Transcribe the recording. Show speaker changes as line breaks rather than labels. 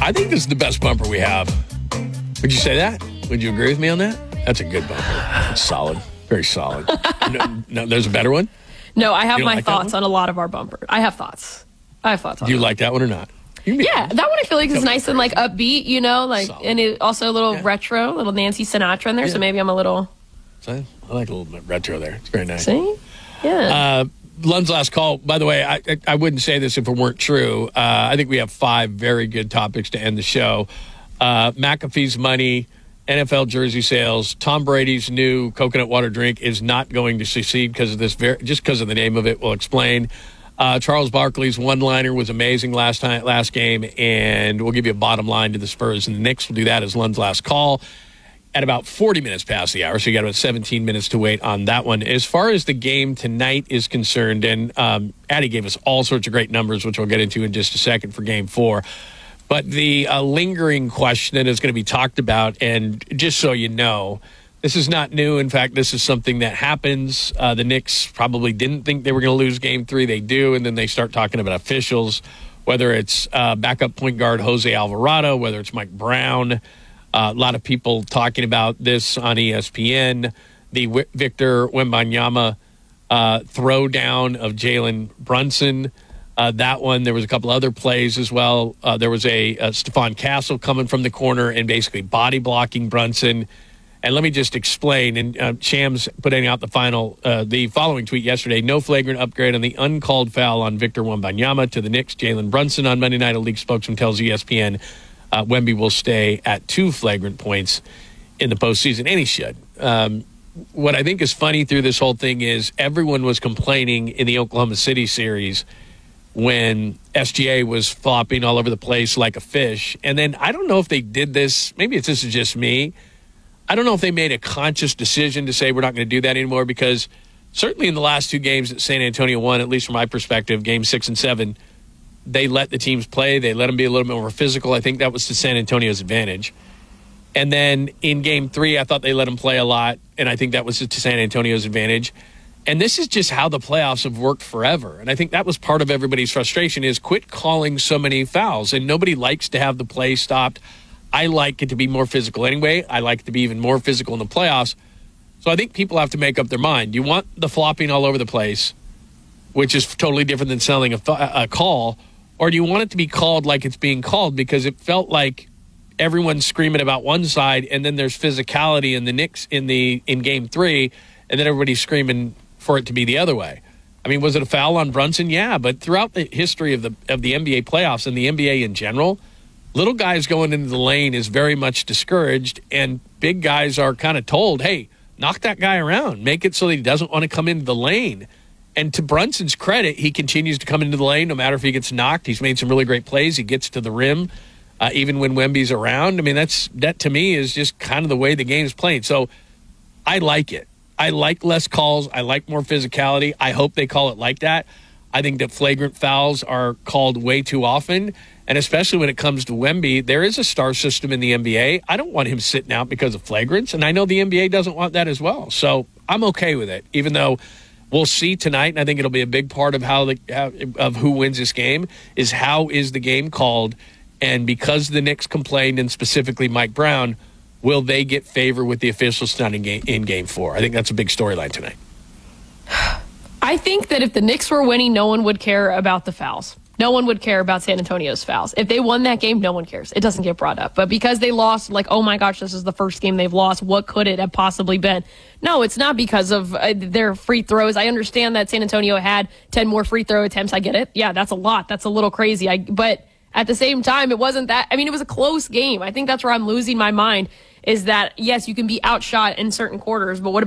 I think this is the best bumper we have. Would you say that? Would you agree with me on that? That's a good bumper. It's solid. Very solid. No, there's a better one?
No, I have my
like
thoughts on a lot of our bumpers. I have thoughts. On
Do you like that one or not?
Yeah, that one I feel like is nice and like upbeat, like, solid. And it also a little retro, little Nancy Sinatra in there. So maybe I'm a little.
I like a little bit retro there. It's very nice.
See? Yeah.
Lund's last call. By the way, I wouldn't say this if it weren't true. I think we have 5 very good topics to end the show. McAfee's money, NFL jersey sales, Tom Brady's new coconut water drink is not going to succeed because of this. Just because of the name of it, we'll explain. Charles Barkley's one-liner was amazing last game, and we'll give you a bottom line to the Spurs and the Knicks. We'll do that as Lund's last call at about 40 minutes past the hour, so you got about 17 minutes to wait on that one. As far as the game tonight is concerned, and Addie gave us all sorts of great numbers, which we'll get into in just a second for Game 4, but the lingering question that is going to be talked about, and just so you know, this is not new. In fact, this is something that happens. The Knicks probably didn't think they were going to lose Game 3. They do, and then they start talking about officials, whether it's backup point guard Jose Alvarado, whether it's Mike Brown. A lot of people talking about this on ESPN. The Victor Wembanyama throwdown of Jalen Brunson. That one, there was a couple other plays as well. There was a Stephon Castle coming from the corner and basically body blocking Brunson. And let me just explain. And Shams putting out the following tweet yesterday. No flagrant upgrade on the uncalled foul on Victor Wembanyama to the Knicks. Jalen Brunson on Monday night. A league spokesman tells ESPN Wemby will stay at 2 flagrant points in the postseason, and he should. What I think is funny through this whole thing is everyone was complaining in the Oklahoma City series when SGA was flopping all over the place like a fish. And then I don't know if they did this. Maybe this is just me. I don't know if they made a conscious decision to say we're not going to do that anymore, because certainly in the last 2 games that San Antonio won, at least from my perspective, Game 6 and 7, they let the teams play. They let them be a little bit more physical. I think that was to San Antonio's advantage. And then in Game 3, I thought they let them play a lot, and I think that was to San Antonio's advantage. And this is just how the playoffs have worked forever. And I think that was part of everybody's frustration is quit calling so many fouls. And nobody likes to have the play stopped. I like it to be more physical anyway. I like it to be even more physical in the playoffs. So I think people have to make up their mind. You want the flopping all over the place, which is totally different than selling a call, or do you want it to be called like it's being called? Because it felt like everyone's screaming about one side, and then there's physicality in the Knicks in Game 3, and then everybody's screaming for it to be the other way. I mean, was it a foul on Brunson? Yeah, but throughout the history of the NBA playoffs and the NBA in general, little guys going into the lane is very much discouraged, and big guys are kind of told, hey, knock that guy around. Make it so that he doesn't want to come into the lane. And to Brunson's credit, he continues to come into the lane no matter if he gets knocked. He's made some really great plays. He gets to the rim even when Wemby's around. I mean, that to me is just kind of the way the game's played. So I like it. I like less calls. I like more physicality. I hope they call it like that. I think that flagrant fouls are called way too often. And especially when it comes to Wemby, there is a star system in the NBA. I don't want him sitting out because of flagrants. And I know the NBA doesn't want that as well. So I'm okay with it, even though we'll see tonight, and I think it'll be a big part of of who wins this game, is how is the game called. And because the Knicks complained, and specifically Mike Brown, will they get favor with the officials tonight in Game 4? I think that's a big storyline tonight.
I think that if the Knicks were winning, no one would care about the fouls. No one would care about San Antonio's fouls. If they won that game, no one cares. It doesn't get brought up. But because they lost, like, oh my gosh, this is the first game they've lost. What could it have possibly been? No, it's not because of their free throws. I understand that San Antonio had 10 more free throw attempts. I get it. Yeah, that's a lot. That's a little crazy. But at the same time, it wasn't that. I mean, it was a close game. I think that's where I'm losing my mind, is that, yes, you can be outshot in certain quarters, but what about